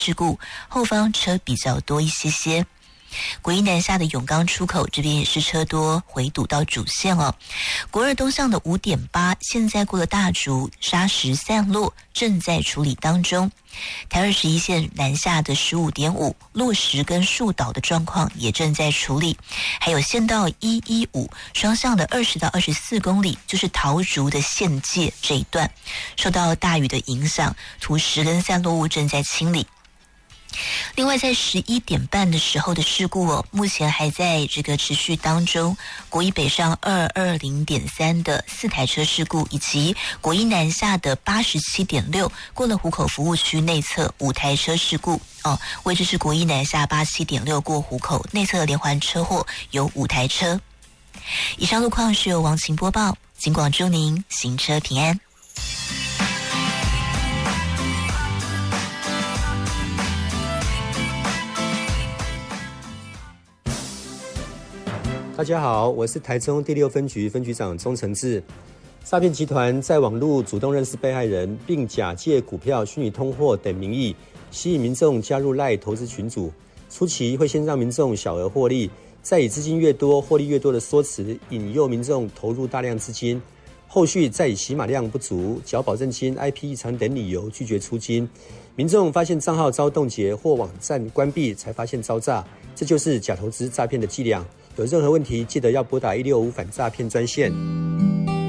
事故，后方车比较多一些。国一南下的永钢出口这边也是车多，回堵到主线哦。国二东向的 5.8 现在过了大竹，砂石散落，正在处理当中。台21线南下的 15.5 落石跟树倒的状况也正在处理，还有县道115双向的20到24公里，就是桃竹的县界这一段，受到大雨的影响，土石跟散落物正在清理。另外在11点半的时候的事故哦，目前还在这个持续当中，国一北上220.3的4台车事故，以及国一南下的87.6过了湖口服务区内侧5台车事故哦，位置是国一南下87.6过湖口内侧的连环车祸，有5台车。以上路况是由王晴播报，警广祝您行车平安。 大家好，我是台中第6分局分局长钟承志。诈骗集团在网络主动认识被害人，并假借股票、虚拟通货等名义，吸引民众加入LINE投资群组。初期会先让民众小额获利，再以资金越多、获利越多的说辞，引诱民众投入大量资金。后续再以起码量不足、缴保证金、IP 异常等理由拒绝出金。民众发现账号遭冻结或网站关闭，才发现遭诈，这就是假投资诈骗的伎俩。有任何问题，记得要拨打165反诈骗专线。